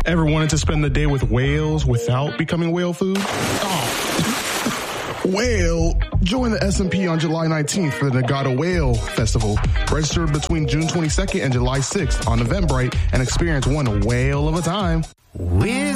Ever wanted to spend the day with whales without becoming whale food? Whale! Join the S&P on July 19th for the Nagata Whale Festival. Register between June 22nd and July 6th on Eventbrite and experience one whale of a time.